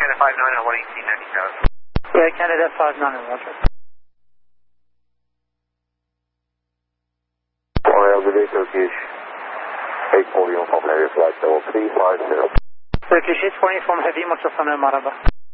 Canada 59 on 118.90,000. Yeah, Canada 59, roger. Alright, Turkish 840 from heavy flight level 350. Turkish 840 from heavy, متصل مرحبا.